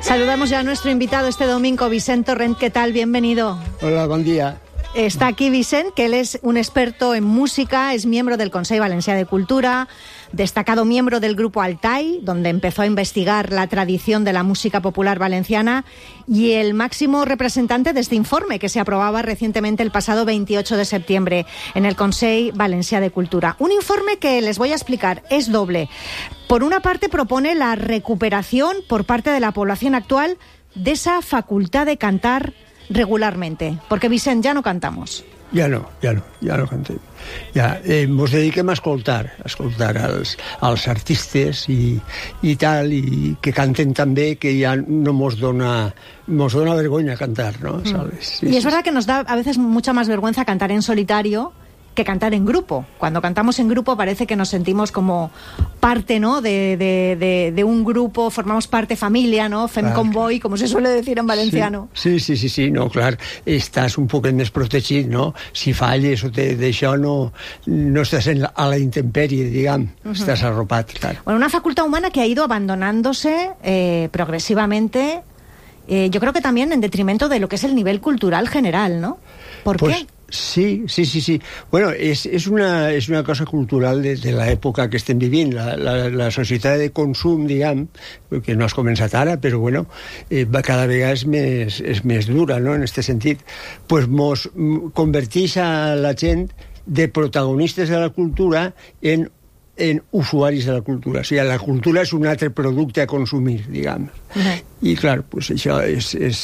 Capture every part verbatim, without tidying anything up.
Saludamos ya a nuestro invitado este domingo, Vicent Torrent. ¿Qué tal? Bienvenido. Hola, buen día. Está aquí Vicent, que él es un experto en música, es miembro del Consell Valencià de Cultura, destacado miembro del grupo Altai, donde empezó a investigar la tradición de la música popular valenciana, y el máximo representante de este informe que se aprobaba recientemente el pasado veintiocho de septiembre en el Consell Valencià de Cultura. Un informe que les voy a explicar es doble. Por una parte propone la recuperación por parte de la población actual de esa facultad de cantar regularmente, porque Vicent, ja no cantamos. Ja no, ja no, ja no cantem. Ja, eh, mos dediquem a escoltar, a escoltar els, els artistes i, i tal, i que canten també, que ja no mos dona, mos dona vergonya cantar, ¿no? ¿Sabes? Sí, y es sí, verdad que nos da a veces mucha más vergüenza cantar en solitario que cantar en grupo. Cuando cantamos en grupo parece que nos sentimos como parte, ¿no?, de, de, de, de un grupo, formamos parte familia, ¿no?, fem convoy, como se suele decir en valenciano. Sí, sí, sí, sí, no, clar, estàs un poc més protegit, no? Si falles o d'això no, no estàs en la, a la intempèrie, diguem, uh-huh. Estàs arropat, clar. Bueno, una facultad humana que ha ido abandonándose eh, progresivamente, eh, yo creo que también en detrimento de lo que es el nivel cultural general, ¿no? ¿Por pues, qué? Sí, sí, sí, sí. Bueno, és, és, una, és una cosa cultural de, de l'època que estem vivint. La, la, la societat de consum, diguem, que no has començat ara, però bueno, eh, cada vegada és més, és més dura, no?, en aquest sentit. Pues mos converteix a la gent de protagonistes de la cultura en en usuaris de la cultura. O sigui, la cultura és un altre producte a consumir, diguem. Uh-huh. I, clar, pues això és, és,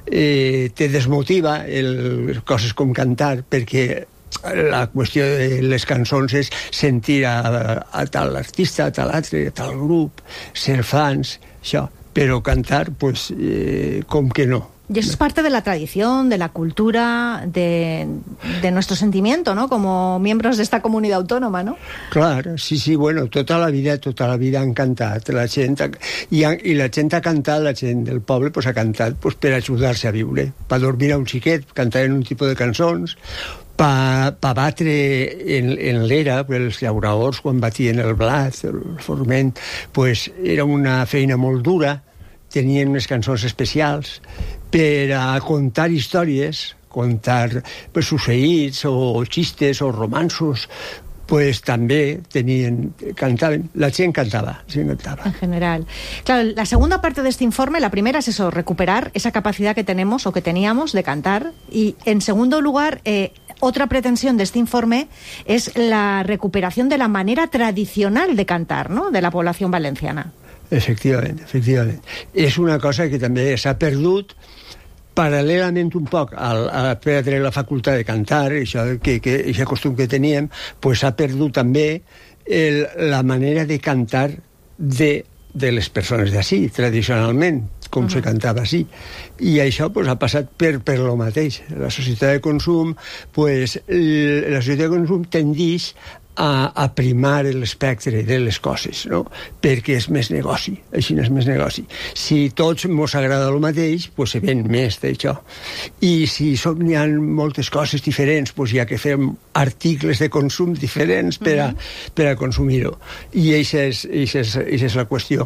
eh, te desmotiva el, coses com cantar, perquè la qüestió de les cançons és sentir a, a tal artista, a tal altre, a tal grup, ser fans, això. Però cantar, pues, eh, com que no. Y eso es parte de la tradición, de la cultura, de, de nuestro sentimiento, ¿no?, como miembros de esta comunidad autónoma, ¿no? Clar, sí, sí, bueno, tota la vida, tota la vida han cantat, la gent, i, i la gent ha cantat, la gent del poble pues, ha cantat pues, per ajudar-se a viure, per dormir a un xiquet, cantaven un tipus de cançons, per pa batre en, en l'era, els llauradors quan batien el blat, el forment, pues, era una feina molt dura, tenien unes cançons especials per a contar històries, contar pues, succeïts o xistes o romansos, pues també tenien, cantaven, la gent cantaba, la gent cantaba. En general. Claro, la segunda parte de este informe, la primera es eso, recuperar esa capacidad que tenemos o que teníamos de cantar, y en segundo lugar, eh, otra pretensión de este informe es la recuperación de la manera tradicional de cantar, ¿no?, de la población valenciana. Efectivament, efectivament. És una cosa que també s'ha perdut paral·lelament un poc al, a perdre la facultat de cantar, això que, que, això costum que teníem, pues s'ha perdut també el, la manera de cantar de, de les persones d'ací, tradicionalment, com uh-huh. se cantava així. I això pues, ha passat per, per lo mateix. La societat de consum, pues, la societat de consum tendeix a, a primar l'espectre de les coses, no?, perquè és més negoci, així no és més negoci. Si tots mos agrada el mateix, pues se ven més d'això. I si som, hi ha moltes coses diferents, pues hi ha que fer articles de consum diferents per a, uh-huh. per a consumir-ho. I això és, això és, això és la qüestió.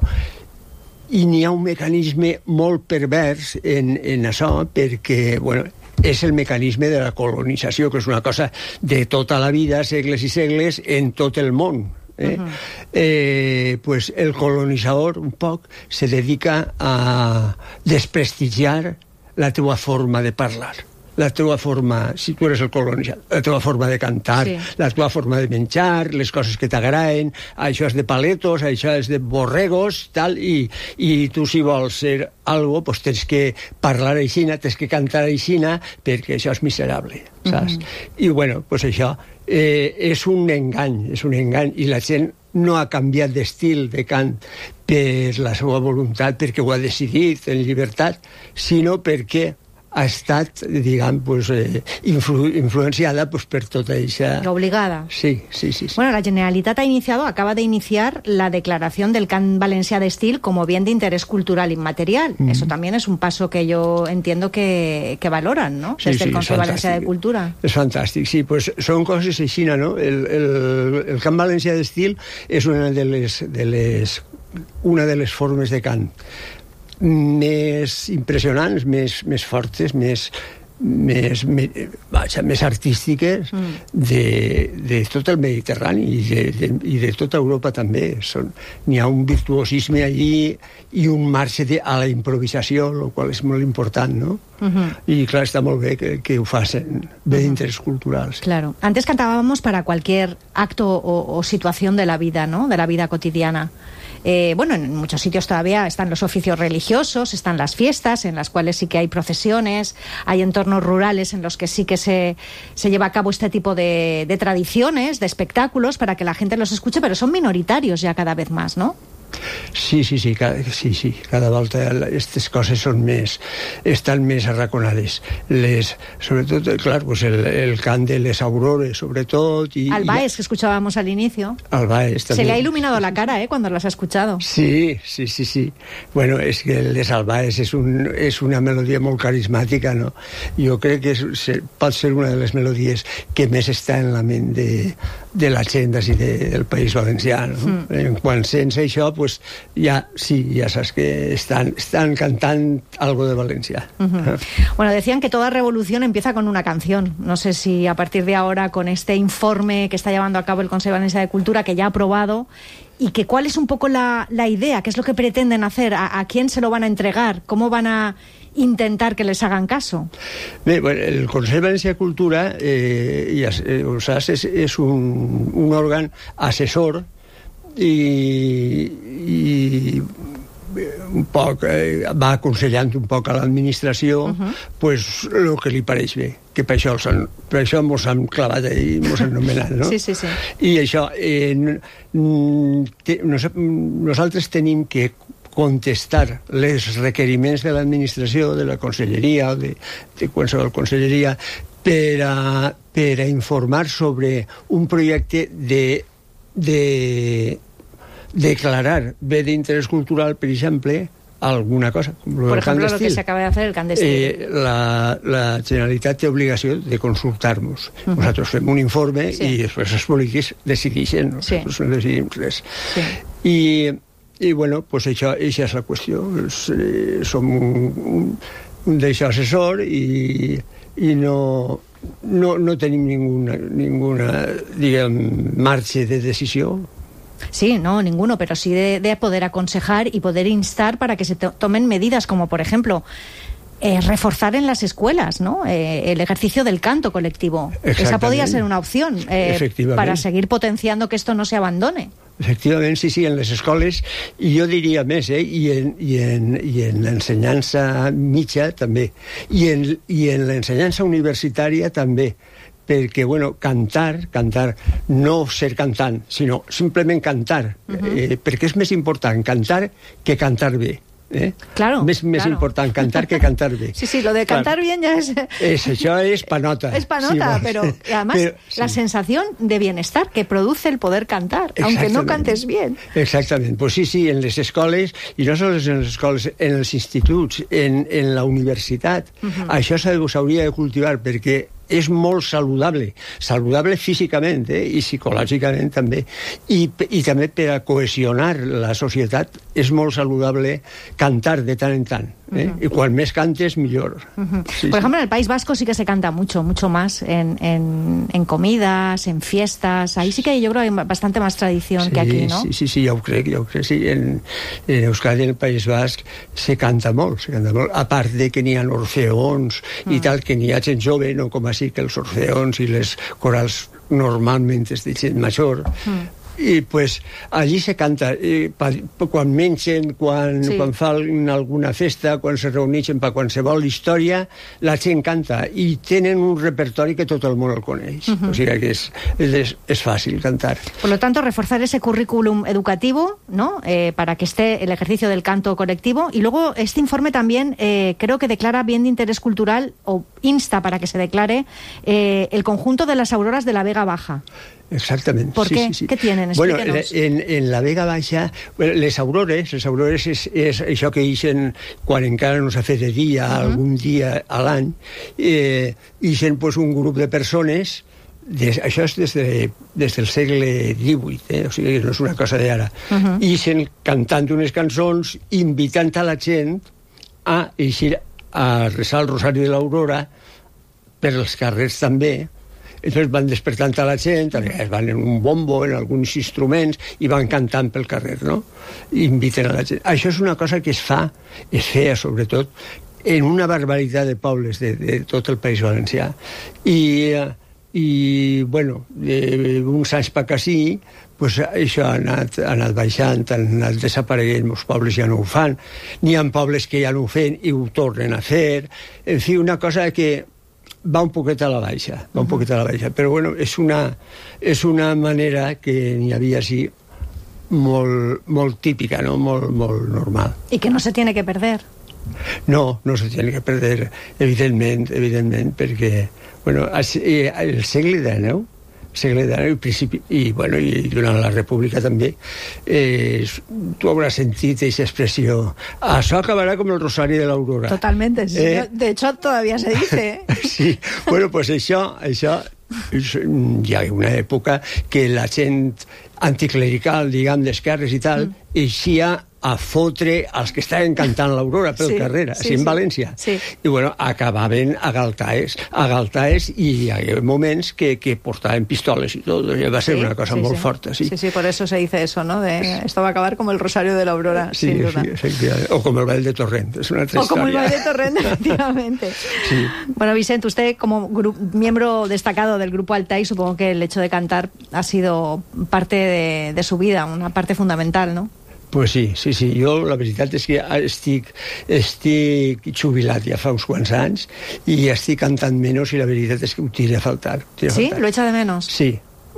I n'hi ha un mecanisme molt pervers en, en això, perquè, bueno, és el mecanisme de la colonització, que és una cosa de tota la vida, segles i segles, en tot el món. Eh? Uh-huh. eh, pues el colonitzador, un poc, se dedica a desprestigiar la teua forma de parlar, la teva forma, si tu eres el colonitzador, la teva forma de cantar, sí. La teva forma de menjar, les coses que t'agraden, això és de paletos, això és de borregos, tal, i, i tu si vols ser algo, pues tens que parlar aixina, tens que cantar aixina, perquè això és miserable, saps? Mm-hmm. I bueno, pues això eh, és un engany, és un engany, i la gent no ha canviat d'estil de cant per la seva voluntat, perquè ho ha decidit en llibertat, sinó perquè ha estat, diguem, pues, eh, influ influenciada pues, per tota esa... Obligada. Sí, sí, sí, sí. Bueno, la Generalitat ha iniciado, acaba de iniciar la declaración del cant valencià d'estil como bien de interés cultural inmaterial. Mm. Eso también es un paso que yo entiendo que, que valoran, ¿no? Sí, Desde sí, el Consell Valencià de Cultura. És fantàstic, sí. Pues són coses així, no? El, el, el cant valencià d'estil és una de les, de les, una de les formes de cant més impressionants, més, més fortes, més, més, més, vaja, més artístiques mm. de, de tot el Mediterrani i de, de, i de tota Europa també. Són, n'hi ha un virtuosisme allí i un marge de, a la improvisació, el qual és molt important, no? Uh-huh. I clar, està molt bé que, que ho facin bé uh-huh. d'interès cultural. Sí. Claro. Antes cantábamos para cualquier acto o, o situación de la vida, ¿no? De la vida cotidiana. Eh, bueno, en muchos sitios todavía están los oficios religiosos, están las fiestas en las cuales sí que hay procesiones, hay entornos rurales en los que sí que se, se lleva a cabo este tipo de, de tradiciones, de espectáculos para que la gente los escuche, pero son minoritarios ya cada vez más, ¿no? Sí, sí, sí, cada, sí, sí, cada volta aquestes coses són més, estan més arraconades. Les, sobretot, clar, pues el, el cant de les aurores, sobretot. Y, Albaes, que escuchábamos al inicio. Albaes también. Se le ha iluminado la cara, ¿eh?, cuando las ha escuchado. Sí, sí, sí, sí. Bueno, és que les Albaes és, un, és una melodia molt carismàtica, no? Jo crec que és, pot ser una de les melodies que més està en la ment de, de la gent d'ací de, del País Valencià, no? Mm. Quan sents això, pues ya sí, ya sabes que están, están cantando algo de Valencia. Uh-huh. Bueno, decían que toda revolución empieza con una canción. No sé si a partir de ahora, con este informe que está llevando a cabo el Consejo Valencià de Cultura, que ya ha aprobado, y que cuál es un poco la, la idea, qué es lo que pretenden hacer, a, a quién se lo van a entregar, cómo van a intentar que les hagan caso. Bé, bueno, el Consell Valencià de Cultura, eh, ja, eh, ho saps, és, és un, un òrgan assessor i, i un poc eh, va aconsellant un poc a l'administració uh-huh. pues el que li pareix bé, que per això, son, per això mos han clavat i mos han nomenat, no? Sí, sí, sí. I això eh, te, nos, nosaltres tenim que contestar els requeriments de l'administració, de la conselleria o de, de qualsevol conselleria per a, per a informar sobre un projecte de de declarar bé d'interès cultural, per exemple, alguna cosa. Por ejemplo, lo que se acaba de hacer el Candestil. Eh, la, la Generalitat té obligació de consultar-nos. Uh-huh. Nosaltres fem un informe sí. i després els polítics decideixen. Nosaltres sí. no decidim res. Sí. I, i bueno, pues això, això és la qüestió. Eh, som un, un, un d'això assessor i, i no... No, no tenim ninguna, ninguna diguem, marge de decisió. Sí, no, ninguno, pero sí de, de poder aconsejar y poder instar para que se to- tomen medidas, como por ejemplo eh, reforzar en las escuelas, ¿no? Eh, el ejercicio del canto colectivo. Esa podría ser una opción eh, para seguir potenciando que esto no se abandone. Efectivament, sí, sí, en les escoles, i jo diria més, eh, i en, i en, i en l'ensenyança mitja també, i en, i en l'ensenyança universitària també, perquè, bueno, cantar, cantar, no ser cantant, sinó simplement cantar, uh-huh. eh, perquè és més important cantar que cantar bé. Eh? Claro, més, més claro. important cantar que cantar bé. Sí, sí, lo de cantar claro. bien ya es... es... Això és panota. Es panota, sí, pero además pero, sí. la sensación de bienestar que produce el poder cantar, aunque no cantes bien. Exactament, pues sí, sí, en les escoles, i no sols en les escoles, en els instituts, en, en la universitat, uh-huh. això s'hauria de cultivar, perquè és molt saludable, saludable físicament eh, i psicològicament també, i, i també per a cohesionar la societat és molt saludable cantar de tant en tant, eh? Uh-huh. Y cual més cantes, millor. Uh-huh. Sí, Por ejemplo, sí. en el País Vasco sí que se canta mucho, mucho más en, en, en comidas, en fiestas, ahí sí que yo creo que hay bastante más tradición sí, que aquí, ¿no? Sí, sí, sí, ja ho crec, ja ho crec, sí, en, en Euskadi, en el País Basc, se canta molt, se canta molt, a part de que n'hi ha orfeons uh-huh. i tal, que n'hi ha gent jove, no com així, que els orfeons i les corals normalment és de gent major, mm. i pues allí se canta eh, pa, quan mengen, quan, sí. quan fan alguna festa, quan se reuneixen per qualsevol història, la gent canta i tenen un repertori que tot el món el coneix. Uh-huh. O sigui que és, és, és fàcil cantar. Por lo tanto, reforzar ese currículum educativo, ¿no? Eh, para que esté el ejercicio del canto colectivo. Y luego este informe también eh, creo que declara bien de interés cultural, o insta para que se declare eh, el conjunto de las auroras de la Vega Baja. Exactament. ¿Por sí, qué? Sí, sí. ¿Qué tienen? Bueno, en, en la Vega Baixa, bueno, les aurores, les aurores és, és això que ixen quan encara no s'ha fet de dia, uh-huh. algun dia a l'any, eh, ixen pues, un grup de persones des, això és des, de, des del segle divuit, eh? O sigui, no és una cosa d'ara. Uh-huh. I sent cantant unes cançons, invitant a la gent a eixir a resar el Rosari de l'Aurora per els carrers també. Entonces van despertant a la gent, es van en un bombo, en alguns instruments, i van cantant pel carrer, no? I inviten a la gent. Això és una cosa que es fa, es feia sobretot, en una barbaritat de pobles de, de tot el País Valencià. I, i bueno, de, uns anys per aquí, pues, això ha anat, ha anat baixant, han anat desapareguent, molts pobles ja no ho fan, n'hi ha pobles que ja no ho fan i ho tornen a fer. En fi, una cosa que va un poquet a la baixa, va un poquet a la baixa, però bueno, és una, és una manera que n'hi havia així molt, molt típica, no? Molt, molt normal. I que no se tiene que perder. No, no se tiene que perder, evidentment, evidentment, perquè, bueno, el segle dinou, segle dinou, i, principi, i, bueno, i durant la República també, eh, tu hauràs sentit aquesta expressió, això acabarà com el Rosari de l'Aurora. Totalmente, sí. Eh? De hecho, todavía se dice. Sí, bueno, pues això, això, hi ha una època que la gent anticlerical, diguem, d'esquerres i tal, mm. eixia a fotre els que estaven cantant l'Aurora pel sí, carrer, sí, sí, en València. Sí. I, bueno, acabaven a galtaes, a galtaes, i hi havia moments que, que portaven pistoles i tot. Va ser sí, una cosa sí, molt sí. forta, sí. Sí, sí, por eso se dice eso, ¿no? De, esto va a acabar como el Rosario de l'Aurora, sí, sin duda. Sí, sí, o como el Vall de Torrent, es una altra o historia. como el Vall de Torrent, efectivamente. Sí. Bueno, Vicent, usted como miembro destacado del Grupo Altai, supongo que el hecho de cantar ha sido parte de, de su vida, una parte fundamental, ¿no? Pues sí, sí, sí. Jo la veritat és que estic, estic jubilat ja fa uns quants anys i estic cantant menys i la veritat és que ho tira a faltar. Tira ¿Sí? A faltar. ¿Lo echa de menos? Sí,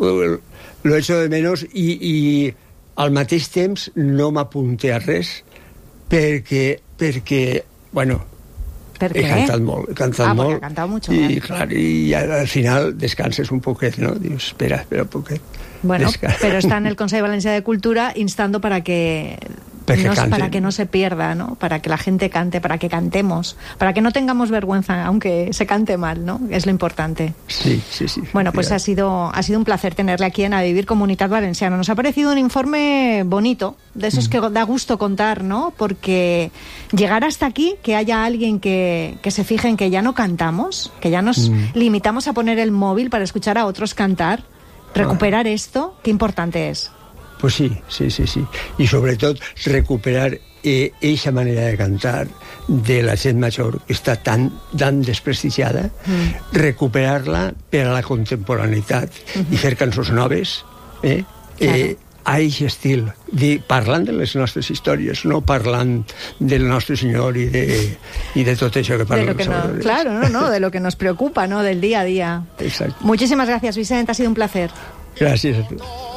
lo echo de menos i, i al mateix temps no m'apunte a res perquè, perquè bueno, ¿Per he qué? cantat molt, he cantat ah, molt. porque ha cantado mucho. I, ¿vale? clar, i al final descanses un poquet, no? Dius, espera, espera un poquet. Bueno, Descansa. Pero está en el Consejo Valencià de Cultura instando para que, no, para que no se pierda, ¿no? Para que la gente cante, para que cantemos, para que no tengamos vergüenza, aunque se cante mal, ¿no? Es lo importante. Sí, sí, sí. Bueno, pues ha sido, ha sido un placer tenerle aquí en A Vivir Comunitat Valenciana. Nos ha parecido un informe bonito, de esos mm. que da gusto contar, ¿no? Porque llegar hasta aquí, que haya alguien que, que se fije en que ya no cantamos, que ya nos mm. limitamos a poner el móvil para escuchar a otros cantar, recuperar esto, qué importante es. Pues sí, sí, sí, sí. I sobretot recuperar eixa eh, manera de cantar de la gent major que està tan, tan desprestigiada, mm. recuperar-la per a la contemporaneïtat mm-hmm. i fer cançons noves, eh? Claro. eh a aquest estil, de, parlant de les nostres històries, no parlant del nostre Senyor i de, i de tot això que parla. De lo que no, claro, no, no, de lo que nos preocupa, ¿no? Del día a día. Exacto. Muchísimas gracias, Vicent, ha sido un placer. Gracias a tu.